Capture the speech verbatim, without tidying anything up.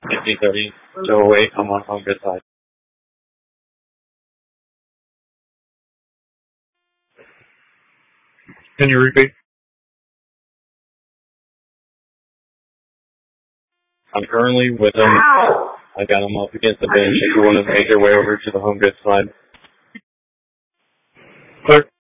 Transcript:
fifteen thirty, Joe eight, I'm on home good side. Can you repeat? I'm currently with them. I got them up against the bench. If you want to make your way over to the home goods side. Clear.